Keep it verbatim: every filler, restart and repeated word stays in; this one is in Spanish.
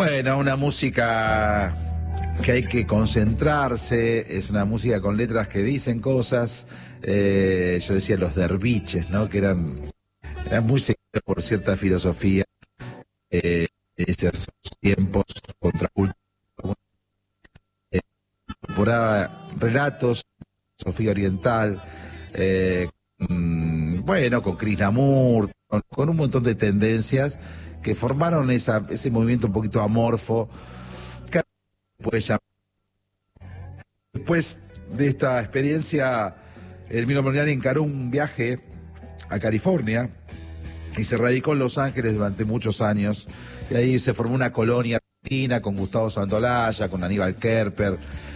Bueno, una música que hay que concentrarse, es una música con letras que dicen cosas. Eh, yo decía los derviches, ¿no? Que eran, eran muy seguidos por cierta filosofía, eh, de esos tiempos contracultura. Eh, incorporaba relatos, filosofía oriental, eh, mm, bueno, con Krishnamurti, con, con un montón de tendencias que formaron esa, ese movimiento un poquito amorfo. Que puede llamar. Después de esta experiencia, el Milo Moriani encaró un viaje a California y se radicó en Los Ángeles durante muchos años. Y ahí se formó una colonia argentina con Gustavo Santolaya, con Aníbal Kerper.